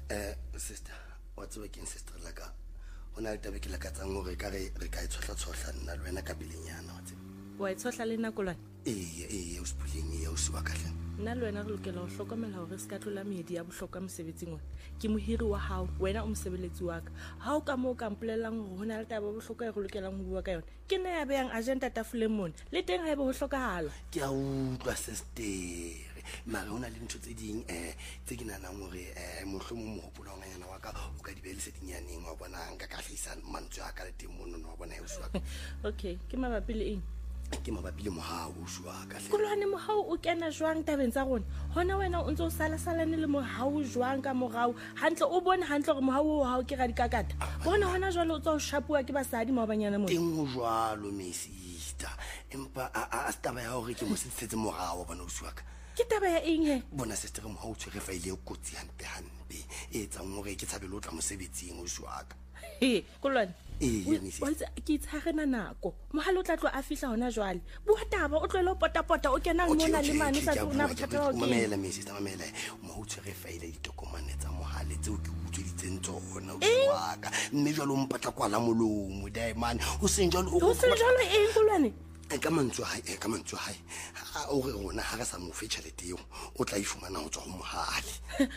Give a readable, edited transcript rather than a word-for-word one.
Sister, what's working, sister? Like, when I tell you, like, I'm going to carry the guy to the and I'll run a cabiliana. Wa itshohla le nna Kolwane? I was pulling you, Swakalan. Nna le wena re lokela ho hlokomela hore se ka tlola meedi ya bohlokwa mosebetsing ona. Ke mohiri wa hao, wena o mosebeletsi wa ka. Ha o ka mo ka mpolelang hore hona le taba bohlokwa e re lokelang ho bua ka yona. Ke nna ya beyang agenda tafoleng mona. Le teng ha eba ho hlokahala. Ke a utlwa sister. Mara hona le ntho tse ding tse ke nanang hore mohlomong mohopolo wa nganyana wa ka o ka di beheletse dinyaneng wa bona nka ka hlisa mantswe a ka le teng mono wa bona e uswa. Okay, ke mabapi le eng? Ke mabapi le mohao uswa ka hle. Kolwane mohao o kena jwang tabeng tsa rona? Hona wena o ntse o sala-salane le mohao jwang ka morao? Hantle o bone hantle hore mohao wa hao ke radikakata. Bona hona jwale o tswa o shapua ke basadi maobanyana mona. Teng ho jwalo me sister. Empa a staba ya hore ke mo setsetse morao bona uswa ka. Ke taba ya eng he? Bona sister mo ha o tshwere faile e kotsi hampe e tsang hore ke tshabelo o tla mosebetsing o swaka. Kolwane. Wa itse ke itshagena nako. Mohalo o tla tlo a fihla hona jwale. Bua taba o tlwele o potapota o kenang mona le mane sa tsona bothata wa ke. Mamela me sister mamela. Mo ha o tshwere faile ditokomane tsa mohale tseo ke utsweditseng tsona o swaka. Mme jwalo o mpatla kwala molomo diamond o seng jwalo o seng jwalo eng Kolwane? Ka mantswe hae o re rona ha re sa mo fe tšhelete eo o tla ifumana ho tswa ho mohale.